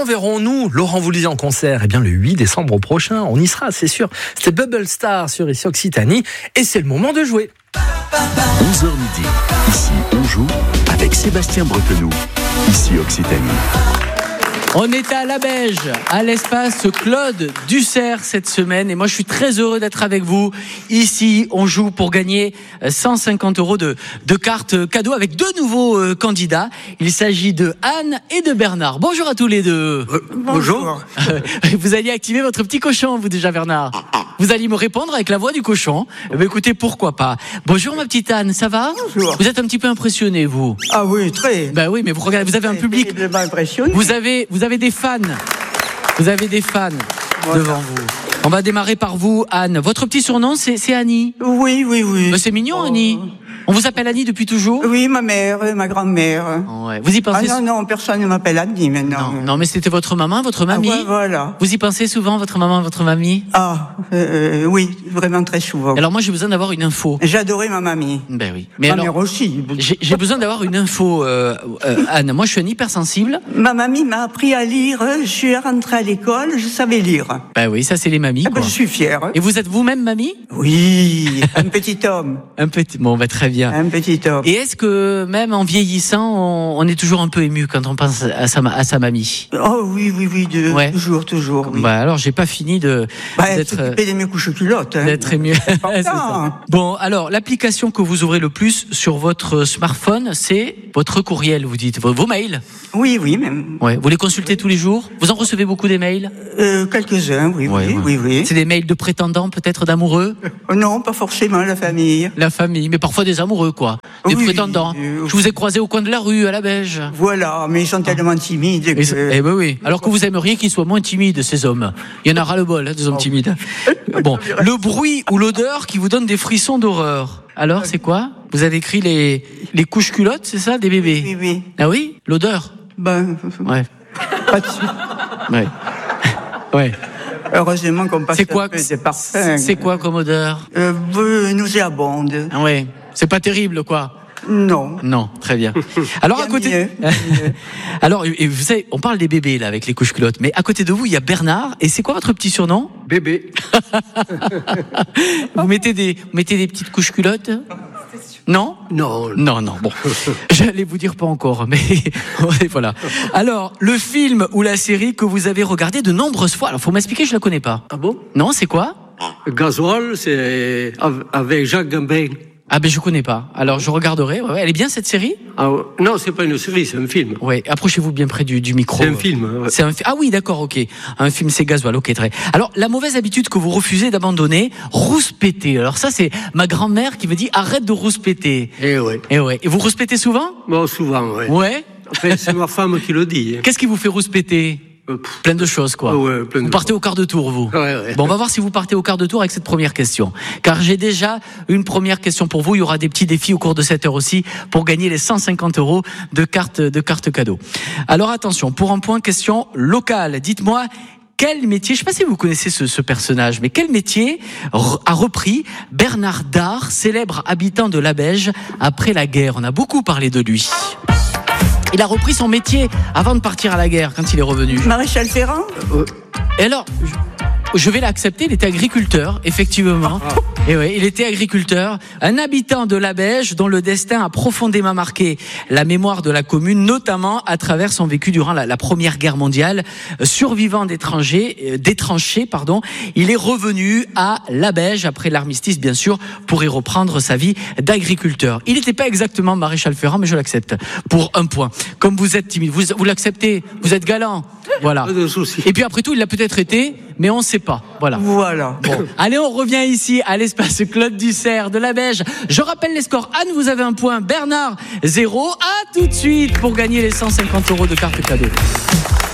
verrons-nous Laurent Voulzy en concert? Eh bien, le 8 décembre prochain, on y sera, c'est sûr. C'est Bubble Star sur ici Occitanie et c'est le moment de jouer. 11h midi, ici on joue avec Sébastien Bretenoux, ici Occitanie. On est à Labège, à l'espace Claude Dussert cette semaine et moi je suis très heureux d'être avec vous. Ici, on joue pour gagner 150 € de cartes cadeaux avec deux nouveaux candidats. Il s'agit de Anne et de Bernard. Bonjour à tous les deux. Bonjour. Vous alliez activer votre petit cochon, vous déjà Bernard. Vous alliez me répondre avec la voix du cochon. Eh bien, écoutez, pourquoi pas. Bonjour ma petite Anne, ça va? Bonjour. Vous êtes un petit peu impressionnée, vous? Ah oui, très. Ben oui, mais vous regardez, vous avez un public. Impressionné. Vous avez des fans. Vous avez des fans devant vous. On va démarrer par vous, Anne. Votre petit surnom, c'est Annie. Oui. Ben, c'est mignon, Annie. On vous appelle Annie depuis toujours? Oui, ma mère, ma grand-mère. Ouais. Vous y pensez? Non, personne ne m'appelle Annie maintenant. Non, mais c'était votre maman, votre mamie. Ah ouais, voilà. Vous y pensez souvent, votre maman, votre mamie? Oui, vraiment très souvent. Alors moi, j'ai besoin d'avoir une info. J'adorais ma mamie. Ben oui. Mais Ma alors, mère aussi. j'ai besoin d'avoir une info, Anne. Moi, je suis un hypersensible. Ma mamie m'a appris à lire. Je suis rentrée à l'école, je savais lire. Ben oui, ça c'est les mamies, quoi. Je suis fière. Et vous êtes vous-même mamie? Oui, un petit homme. Un petit. Bon, ben très bien. Un petit homme. Et est-ce que même en vieillissant, on est toujours un peu ému quand on pense à sa mamie? Oh oui, Ouais. toujours. Oui. Bah alors, j'ai pas fini d'être s'occuper de mes couches culottes. d'être ému. C'est ça. Bon, alors l'application que vous ouvrez le plus sur votre smartphone, c'est votre courriel. Vous dites vos mails. Oui, même. Ouais. Vous les consultez tous les jours? Vous en recevez beaucoup des mails? Quelques-uns, oui. C'est des mails de prétendants, peut-être d'amoureux? Non, pas forcément la famille. La famille, mais parfois des amoureux, quoi. Des prétendants. Je vous ai croisé au coin de la rue, à la Beige. Voilà, mais ils sont tellement timides que... Eh ben oui. Alors que vous aimeriez qu'ils soient moins timides, ces hommes. Il y en a ras-le-bol, des hommes timides. Bon, le bruit ou l'odeur qui vous donne des frissons d'horreur. Alors, c'est quoi? Vous avez écrit les couches culottes, c'est ça, des bébés? Oui. Ah oui? L'odeur? Ouais. Pas de suite. Ouais. Heureusement qu'on passe C'est quoi, un peu de parfum. c'est quoi comme odeur? Nauséabonde. Ah ouais. C'est pas terrible, quoi. Non, très bien. Alors à côté, alors et vous savez, on parle des bébés là avec les couches culottes, mais à côté de vous il y a Bernard. Et c'est quoi votre petit surnom? Bébé. Vous mettez des petites couches culottes? Non. Bon, j'allais vous dire pas encore, mais voilà. Alors le film ou la série que vous avez regardé de nombreuses fois. Alors faut m'expliquer, je la connais pas. Ah bon? Non, c'est quoi? Gasoil, c'est avec Jacques Gambin. Ah ben je connais pas. Alors je regarderai. Ouais, elle est bien cette série? Non, c'est pas une série, c'est un film. Ouais, approchez-vous bien près du micro. C'est un film. Ouais. Ah oui, d'accord, ok. Un film, c'est Gasoil, ok, très. Alors la mauvaise habitude que vous refusez d'abandonner, rouspéter. Alors ça, c'est ma grand-mère qui me dit arrête de rouspéter. Eh ouais. Et vous rouspétez souvent? Bon, souvent, ouais. Ouais. Enfin, c'est ma femme qui le dit. Qu'est-ce qui vous fait rouspéter? Plein de choses, quoi. Ouais, plein de vous partez au quart de tour, vous. Ouais. Bon, on va voir si vous partez au quart de tour avec cette première question. Car j'ai déjà une première question pour vous. Il y aura des petits défis au cours de cette heure aussi pour gagner les 150 € de cartes cadeaux. Alors attention, pour un point, question locale. Dites-moi, quel métier, je ne sais pas si vous connaissez ce personnage, mais quel métier a repris Bernard Dard, célèbre habitant de Labège, après la guerre? On a beaucoup parlé de lui. Il a repris son métier avant de partir à la guerre, quand il est revenu. Maréchal Ferrand? Et alors, je vais l'accepter, il était agriculteur, effectivement. Et oui, il était agriculteur, un habitant de Labège dont le destin a profondément marqué la mémoire de la commune, notamment à travers son vécu durant la Première Guerre mondiale. Survivant des tranchées, il est revenu à Labège après l'armistice, bien sûr, pour y reprendre sa vie d'agriculteur. Il n'était pas exactement Maréchal Ferrand, mais je l'accepte pour un point. Comme vous êtes timide, vous l'acceptez, vous êtes galant. Voilà. Pas de souci. Et puis après tout, il l'a peut-être été, mais on ne sait pas. Voilà. Bon. Allez, on revient ici à l'espace Claude Dussert de Labège. Je rappelle les scores. Anne, vous avez un point. Bernard, 0. À tout de suite pour gagner les 150 € de cartes cadeaux.